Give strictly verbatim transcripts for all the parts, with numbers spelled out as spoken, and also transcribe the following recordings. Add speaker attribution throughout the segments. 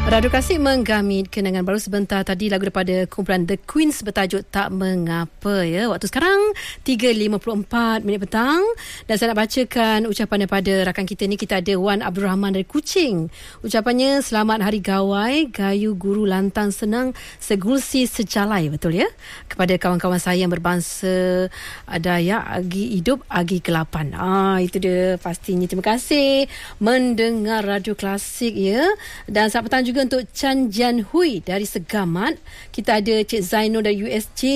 Speaker 1: Radio Klasik menggamit kenangan baru sebentar tadi lagu daripada kumpulan The Queens bertajuk Tak Mengapa ya. Waktu sekarang tiga lima puluh empat minit petang dan saya nak bacakan ucapan daripada rakan kita ni. Kita ada Wan Abdul Rahman dari Kuching. Ucapannya, selamat hari gawai, gayu guru lantang senang segulsi sejalai, betul ya? Kepada kawan-kawan saya yang berbangsa Dayak, agi hidup, agi kelapan. Ah, itu dia pastinya. Terima kasih mendengar Radio Klasik ya. Dan selamat petang juga untuk Chan Jian Hui dari Segamat. Kita ada Cik Zainul dari U S J.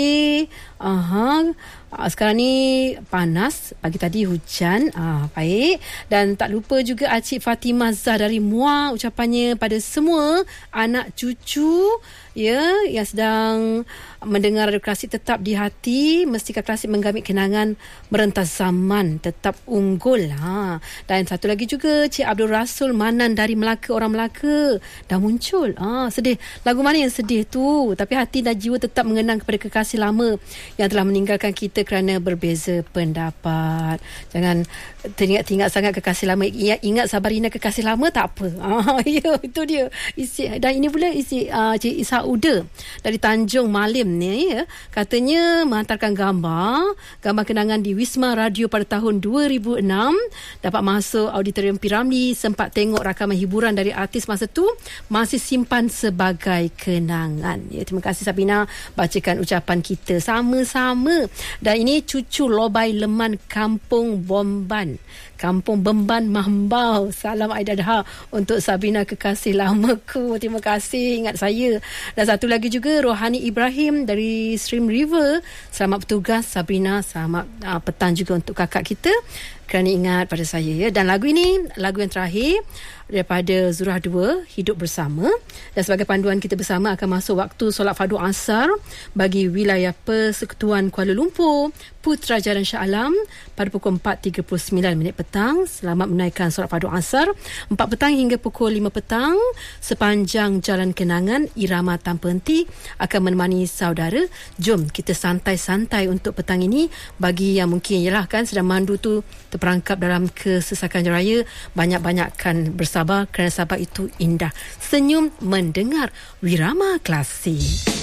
Speaker 1: Aha. Sekarang ni panas, pagi tadi hujan. Ah, baik. Dan tak lupa juga Acik Fatimah Zah dari Muar. Ucapannya pada semua anak cucu ya yang sedang mendengar Radio Klasik, tetap di hati, mestikan Klasik menggamit kenangan merentas zaman, tetap unggul. Ha. Dan satu lagi juga Cik Abdul Rasul Manan dari Melaka, orang Melaka dah muncul. Ah, sedih. Lagu mana yang sedih tu? Tapi hati dan jiwa tetap mengenang kepada kekasih lama yang telah meninggalkan kita kerana berbeza pendapat. Jangan teringat-ingat sangat kekasih lama. Ingat Sabarina kekasih lama tak apa. Ah, ya, itu dia. Isi, dan ini pula isi uh, Cik Isa Uda dari Tanjung Malim ni ya. Katanya menghantarkan gambar gambar kenangan di Wisma Radio pada tahun dua ribu enam, dapat masuk auditorium P. Ramlee, sempat tengok rakaman hiburan dari artis masa tu, masih simpan sebagai kenangan. Ya, terima kasih Sabina bacakan ucapan kita sama-sama. Dan ini cucu Lobai Leman Kampung Bomban, Kampung Bemban Mambau. Salam Aidadha untuk Sabina kekasih lamaku. Terima kasih ingat saya. Dan satu lagi juga Rohani Ibrahim dari Stream River. Selamat bertugas Sabina. Selamat uh, petang juga untuk kakak kita kerana ingat pada saya ya. Dan lagu ini, lagu yang terakhir daripada Zurah dua, Hidup Bersama. Dan sebagai panduan kita bersama akan masuk waktu solat fardu asar bagi wilayah Persekutuan Kuala Lumpur, Putrajaya Shah Alam pada pukul empat tiga puluh sembilan minit petang. Selamat menunaikan solat fardu asar empat petang hingga pukul lima petang. Sepanjang jalan kenangan, irama tanpa henti akan menemani saudara. Jom kita santai-santai untuk petang ini. Bagi yang mungkin ialah kan sedang mandu tu terperangkap dalam kesesakan raya, banyak-banyakkan bersabar kerana sabar itu indah. Senyum mendengar Wirama Klasik.